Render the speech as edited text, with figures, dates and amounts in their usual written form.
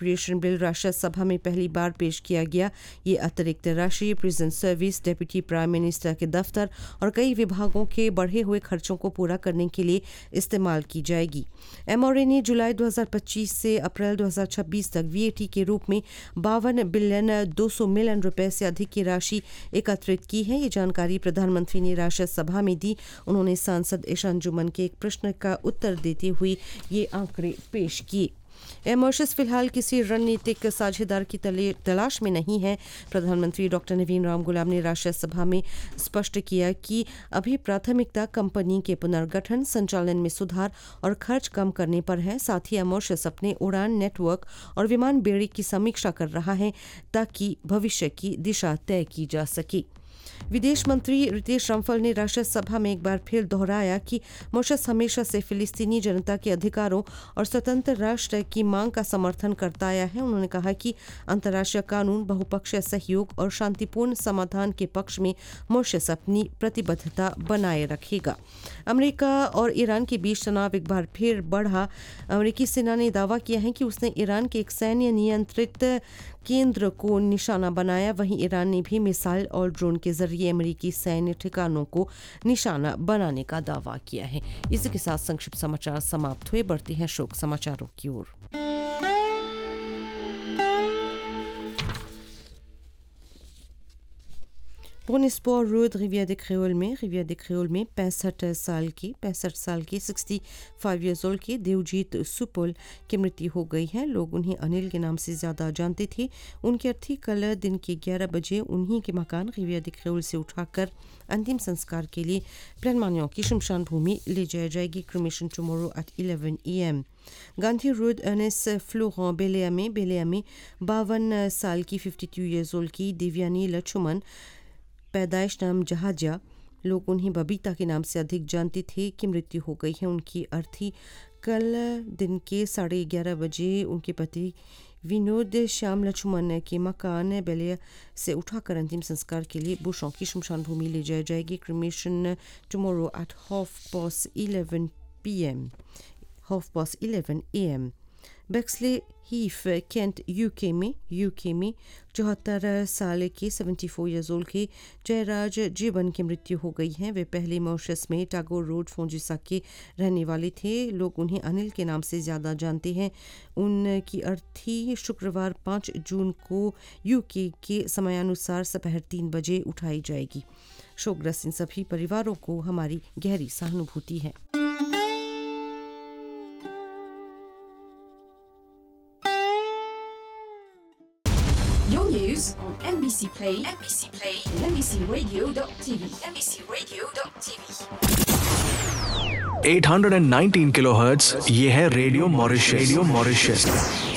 Appropriation bill राज्य सभा में पहली बार पेश किया गया। ये अतिरिक्त राशि prison service, deputy prime minister के दफ्तर और कई विभागों के बढ़े हुए खर्चों को पूरा करने के लिए इस्तेमाल की जाएगी। एमओए ने जुलाई 2025 से अप्रैल 2026 तक वीएटी के रूप में 52 बिलियन 200 मिलियन रुपए से अधिक की राशि एकत्रित की है। ये जानकारी प्रधानमंत्री ने राज्य सभा में दी। उन्होंने सांसद ईशान जुमन के एक प्रश्न का उत्तर देते हुए ये आंकड़े पेश किए। मॉरिशस फिलहाल किसी रणनीतिक साझेदार की तलाश में नहीं है। प्रधानमंत्री डॉक्टर नवीन राम गुलाम ने राज्यसभा में स्पष्ट किया कि अभी प्राथमिकता कंपनी के पुनर्गठन, संचालन में सुधार और खर्च कम करने पर है। साथ ही मॉरिशस अपने उड़ान नेटवर्क और विमान बेड़े की समीक्षा कर रहा है ताकि भविष्य की दिशा तय की जा सके। विदेश मंत्री रितेश रामफल ने राज्यसभा में एक बार फिर दोहराया कि मॉरिशस हमेशा से फिलिस्तीनी जनता के अधिकारों और स्वतंत्र राष्ट्र की मांग का समर्थन करता आया है। उन्होंने कहा कि अंतर्राष्ट्रीय कानून, बहुपक्षीय सहयोग और शांतिपूर्ण समाधान के पक्ष में मॉरिशस अपनी प्रतिबद्धता बनाए रखेगा। अमेरिका और ईरान के बीच तनाव एक बार फिर बढ़ा। अमेरिकी सेना ने दावा किया है कि उसने ईरान के एक सैन्य नियंत्रित केंद्र को निशाना बनाया। वहीं ईरान ने भी मिसाइल और ड्रोन के जरिए अमेरिकी सैन्य ठिकानों को निशाना बनाने का दावा किया है। इसी के साथ संक्षिप्त समाचार समाप्त हुए। बढ़ते हैं शोक समाचारों की ओर। बोनिस्पोर रोड रिवियर दे क्रेओल में 65 साल की 65 ईयर्स ओल्ड की देवजीत सुपोल की मृत्यु हो गई है। लोग उन्हें अनिल के नाम से ज़्यादा जानते थे। उनकी अर्थी कल दिन के 11 बजे उन्हीं के मकान रिवियर दे क्रेओल से उठाकर अंतिम संस्कार के लिए प्लेनमानियों की शमशान भूमि ले जाई जाएगी। Cremation tomorrow at 11 AM। Gandhi road अर्नेस फ्लोरेंट बेलिया में 52 साल की 52 ईयर्स ओल्ड की देवयानी लक्ष्मण पैदाइश नाम जहाजिया, लोग उन्हें बबीता के नाम से अधिक जानते थे, की मृत्यु हो गई है। उनकी अर्थी कल दिन के 11:30 बजे उनके पति विनोद श्याम लक्ष्मण के मकान बेलिया से उठाकर अंतिम संस्कार के लिए बुशों की शमशान भूमि ले जाई जाएगी। Cremation tomorrow at 11 AM। बेक्सले हीफ Kent UK में 74 साल के 74 ईयर्स ओल्ड के जयराज जीवन की मृत्यु हो गई है। वे पहले मॉरिशस में टैगोर रोड फोंजिसा के रहने वाले थे। लोग उन्हें अनिल के नाम से ज़्यादा जानते हैं। उनकी अर्थी शुक्रवार 5 जून को यूके के समयानुसार दोपहर 3 बजे उठाई जाएगी। शोकग्रस्त इन सभी परिवारों को हमारी गहरी सहानुभूति है। News on NBC Play, and NBCRadio.tv. 819 kilohertz, ये है रेडियो मॉरिशस।